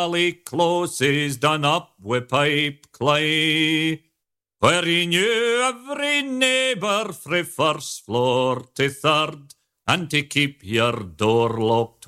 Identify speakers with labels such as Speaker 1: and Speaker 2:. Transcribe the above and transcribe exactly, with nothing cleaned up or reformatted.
Speaker 1: alley close is done up with pipe clay, where he knew every neighbour frae first floor to third, and to keep your door locked